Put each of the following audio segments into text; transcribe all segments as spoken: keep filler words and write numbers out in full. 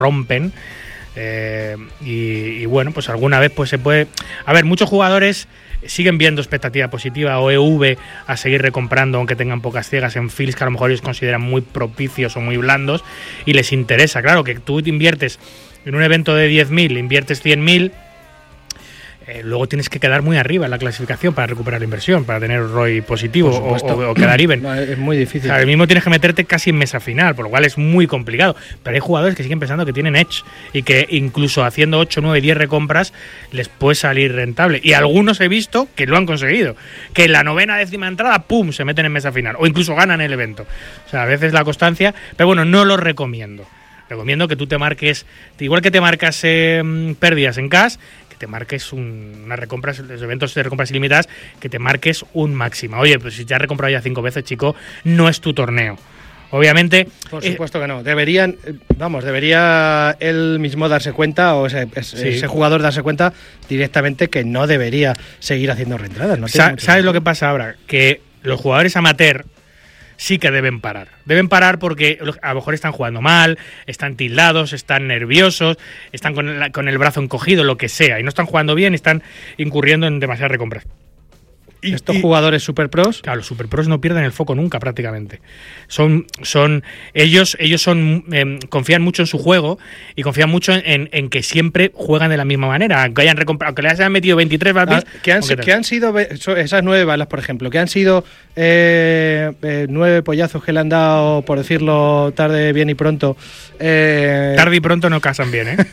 rompen. Eh, y, y bueno, pues alguna vez pues se puede... A ver, muchos jugadores siguen viendo expectativa positiva o E V a seguir recomprando aunque tengan pocas ciegas en fields que a lo mejor ellos consideran muy propicios o muy blandos y les interesa. Claro, que tú te inviertes en un evento de diez mil, inviertes cien mil, eh, luego tienes que quedar muy arriba en la clasificación para recuperar la inversión, para tener R O I positivo o, o, o quedar even. No, es muy difícil. O sea, ahora mismo tienes que meterte casi en mesa final, por lo cual es muy complicado. Pero hay jugadores que siguen pensando que tienen edge y que incluso haciendo ocho, nueve, diez recompras les puede salir rentable. Y algunos he visto que lo han conseguido. Que en la novena, décima entrada, ¡pum!, se meten en mesa final. O incluso ganan el evento. O sea, a veces la constancia... Pero bueno, no lo recomiendo. Recomiendo que tú te marques... Igual que te marcas eh, pérdidas en cash... te marques un, unas recompras, los eventos de recompras ilimitadas, que te marques un máximo. Oye, pues si ya has recomprado ya cinco veces, chico, no es tu torneo. Obviamente... Por supuesto eh, que no. Deberían, vamos, debería él mismo darse cuenta, o ese, ese, sí. ese jugador darse cuenta directamente que no debería seguir haciendo reentradas. No Sa ¿Sabes sentido. Lo que pasa ahora? Que los jugadores amateur sí que deben parar. Deben parar porque a lo mejor están jugando mal, están tildados, están nerviosos, están con el, con el brazo encogido, lo que sea, y no están jugando bien y están incurriendo en demasiadas recompras. Y estos y, jugadores super pros, claro, los super pros no pierden el foco nunca prácticamente. Son, son ellos, ellos son eh, confían mucho en su juego y confían mucho en, en que siempre juegan de la misma manera, aunque hayan aunque les hayan metido veintitrés balas. Ah, que han, que han sido esas nueve balas, por ejemplo, que han sido eh, eh, nueve pollazos que le han dado, por decirlo tarde, bien y pronto. Eh, tarde y pronto no casan bien, ¿eh?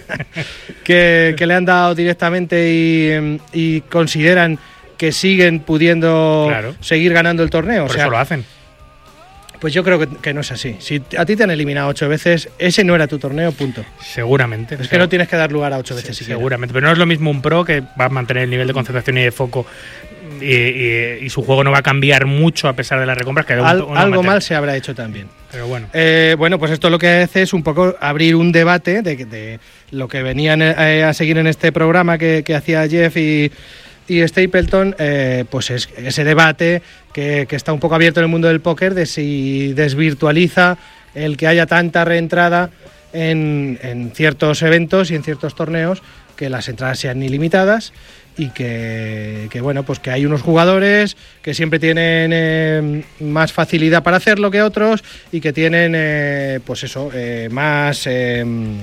que, que le han dado directamente y, y consideran que siguen pudiendo claro. seguir ganando el torneo. Por o sea, eso lo hacen. Pues yo creo que, que no es así. Si a ti te han eliminado ocho veces, ese no era tu torneo, punto. Seguramente. Es o sea, que no tienes que dar lugar a ocho veces. Sí, seguramente, pero no es lo mismo un pro que va a mantener el nivel de concentración y de foco y, y, y su juego no va a cambiar mucho a pesar de las recompras. Que Al, un, algo mal se habrá hecho también. Pero bueno. Eh, bueno, pues esto lo que hace es un poco abrir un debate de, de lo que venían eh, a seguir en este programa que, que hacía Jeff y... Y Stapleton, eh, pues es ese debate que, que está un poco abierto en el mundo del póker de si desvirtualiza el que haya tanta reentrada en, en ciertos eventos y en ciertos torneos, que las entradas sean ilimitadas y que, que bueno, pues que hay unos jugadores que siempre tienen eh, más facilidad para hacerlo que otros y que tienen, eh, pues eso, eh, más... Eh,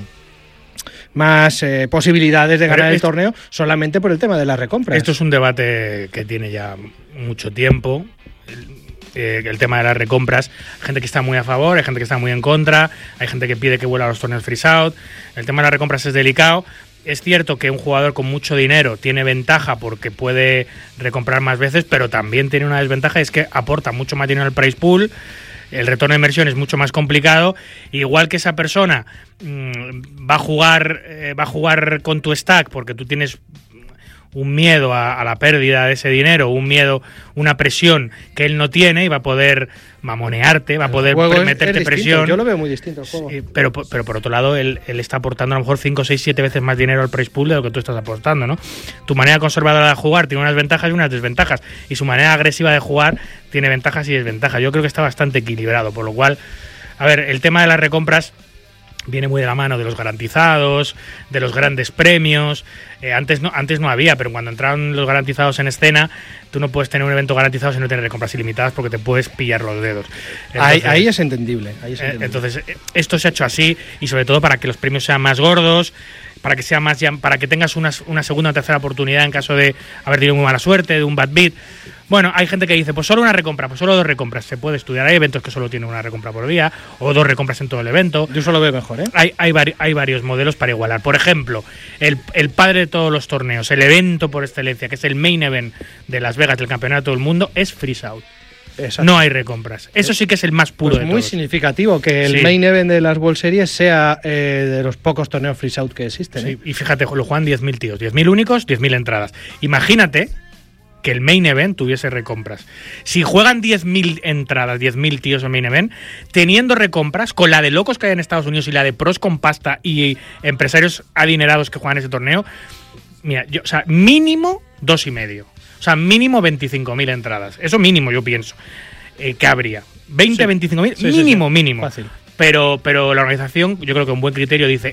más eh, posibilidades de ganar el torneo solamente por el tema de las recompras. Esto es un debate que tiene ya mucho tiempo, el, eh, el tema de las recompras. Hay gente que está muy a favor, hay gente que está muy en contra, hay gente que pide que vuelva a los torneos freeze out. El tema de las recompras es delicado. Es cierto que un jugador con mucho dinero tiene ventaja porque puede recomprar más veces, pero también tiene una desventaja, es que aporta mucho más dinero al prize pool. El retorno de inversión es mucho más complicado. Igual que esa persona mmm, va a jugar eh, va a jugar con tu stack porque tú tienes un miedo a, a la pérdida de ese dinero, un miedo, una presión que él no tiene y va a poder mamonearte, va a poder meterte es presión. Yo lo veo muy distinto el juego. Sí, pero, pero por otro lado, él, él está aportando a lo mejor cinco, seis, siete veces más dinero al prize pool de lo que tú estás aportando, ¿no? Tu manera conservadora de jugar tiene unas ventajas y unas desventajas, y su manera agresiva de jugar tiene ventajas y desventajas. Yo creo que está bastante equilibrado, por lo cual, a ver, el tema de las recompras viene muy de la mano de los garantizados, de los grandes premios. Eh, antes no antes no había, pero cuando entraron los garantizados en escena, tú no puedes tener un evento garantizado si no tienes recompras ilimitadas porque te puedes pillar los dedos. Entonces, ahí, ahí es entendible. Ahí es entendible. Eh, entonces, esto se ha hecho así y sobre todo para que los premios sean más gordos, para que sea más para que tengas una, una segunda o tercera oportunidad en caso de haber tenido muy mala suerte, de un bad beat. Bueno, hay gente que dice, pues solo una recompra, pues solo dos recompras. Se puede estudiar. Hay eventos que solo tienen una recompra por día o dos recompras en todo el evento. Yo solo veo mejor, ¿eh? Hay, hay, vari hay varios modelos para igualar. Por ejemplo, el, el padre de todos los torneos, el evento por excelencia, que es el main event de Las Vegas del Campeonato del Mundo, es freeze out. Exacto. No hay recompras. Eso sí que es el más puro pues de muy todos. Significativo que el sí. main event de las World Series sea eh, de los pocos torneos freeze out que existen. Sí. ¿eh? Y fíjate, lo juegan diez mil tíos, diez mil únicos, diez mil entradas. Imagínate que el main event tuviese recompras. Si juegan diez mil entradas, diez mil tíos en main event, teniendo recompras, con la de locos que hay en Estados Unidos y la de pros con pasta y empresarios adinerados que juegan ese torneo, mira, yo, o sea, mínimo dos y medio. O sea, mínimo veinticinco mil entradas. Eso mínimo, yo pienso, eh, que habría. veinte, veinticinco mil, sí, mínimo, sí, sí. mínimo. Fácil. Pero, pero la organización, yo creo que un buen criterio dice,